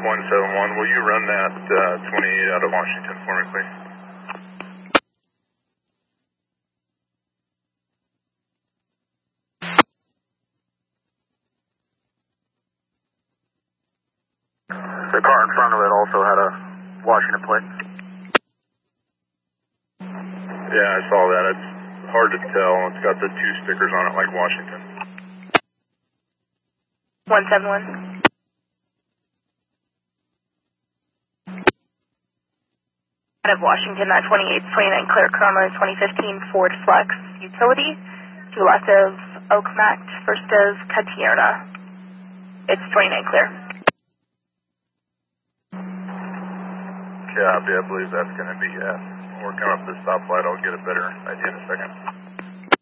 171, will you run that 28 out of Washington for me, please? The car in front of it also had a Washington plate. Yeah, I saw that. It's hard to tell. It's got the 2 stickers on it like Washington. 171. Out of Washington, that 2829 clear Chroma 2015 Ford Flex utility to left of Oakmac, first of Catierna. It's 29 clear. Copy, I believe that's going to be, when we're coming up to the stoplight, I'll get a better idea in a second.